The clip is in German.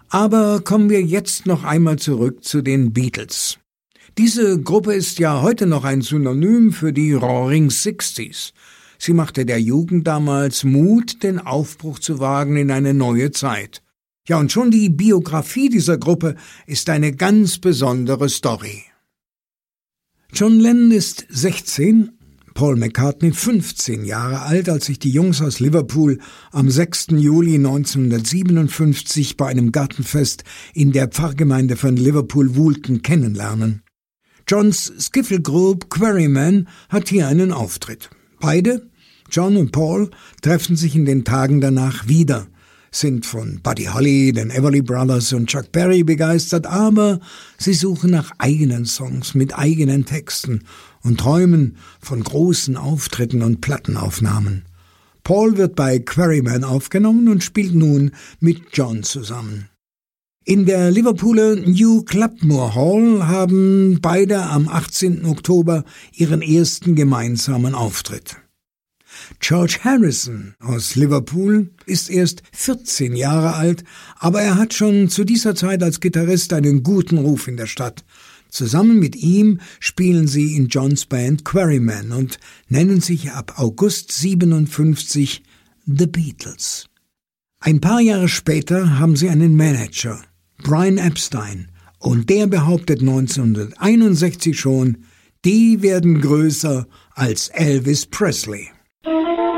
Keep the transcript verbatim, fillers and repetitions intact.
Aber kommen wir jetzt noch einmal zurück zu den Beatles. Diese Gruppe ist ja heute noch ein Synonym für die Roaring Sixties. Sie machte der Jugend damals Mut, den Aufbruch zu wagen in eine neue Zeit. Ja, und schon die Biografie dieser Gruppe ist eine ganz besondere Story. John Lennon ist sechzehn, Paul McCartney fünfzehn Jahre alt, als sich die Jungs aus Liverpool am sechsten Juli neunzehnhundertsiebenundfünfzig bei einem Gartenfest in der Pfarrgemeinde von Liverpool-Woolton kennenlernen. Johns Skiffle Group Quarrymen hat hier einen Auftritt. Beide, John und Paul, treffen sich in den Tagen danach wieder, sind von Buddy Holly, den Everly Brothers und Chuck Berry begeistert, aber sie suchen nach eigenen Songs mit eigenen Texten und träumen von großen Auftritten und Plattenaufnahmen. Paul wird bei Quarrymen aufgenommen und spielt nun mit John zusammen. In der Liverpooler New Clubmoor Hall haben beide am achtzehnten Oktober ihren ersten gemeinsamen Auftritt. George Harrison aus Liverpool ist erst vierzehn Jahre alt, aber er hat schon zu dieser Zeit als Gitarrist einen guten Ruf in der Stadt. Zusammen mit ihm spielen sie in Johns Band Quarrymen und nennen sich ab August siebenundfünfzig The Beatles. Ein paar Jahre später haben sie einen Manager, Brian Epstein, und der behauptet neunzehnhunderteinundsechzig schon, die werden größer als Elvis Presley.